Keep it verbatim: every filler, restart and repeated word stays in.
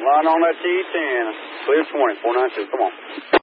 Line on that T ten. Clear twenty, four nine two. Come on.